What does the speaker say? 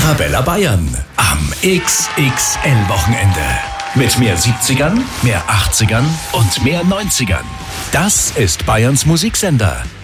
Arabella Bayern am XXL-Wochenende. Mit mehr 70ern, mehr 80ern und mehr 90ern. Das ist Bayerns Musiksender,